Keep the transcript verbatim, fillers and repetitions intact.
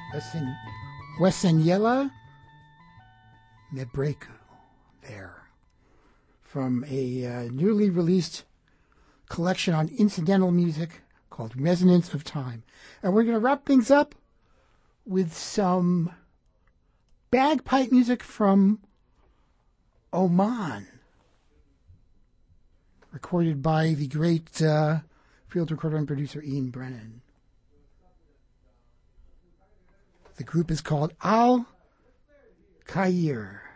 Wesen, Weseniela Mebreku there. From a uh, newly released collection on incidental music called Resonance of Time. And we're going to wrap things up with some bagpipe music from Oman, recorded by the great uh, field recorder and producer Ian Brennan. The group is called Al Khair.